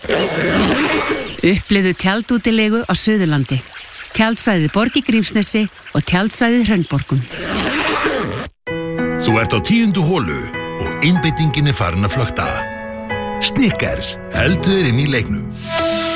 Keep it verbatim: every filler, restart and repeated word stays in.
Upplifðu tjaldútilegu á Suðurlandi. Tjaldsvæðið Borg í Grímsnesi og tjaldsvæðið Hraunborgum. Þú ert á tíundu holu og einbeitingin er farin að flökta. Snickers, heldur þér inn í leiknum.